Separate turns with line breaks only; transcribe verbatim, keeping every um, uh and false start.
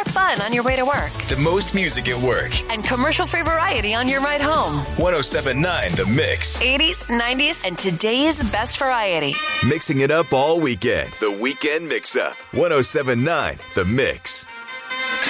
More fun on your way to work.
The most music at work.
And commercial-free variety on your ride home.
one oh seven point nine The Mix.
eighties, nineties, and today's best variety.
Mixing it up all weekend. The Weekend Mix-Up. one oh seven point nine The Mix.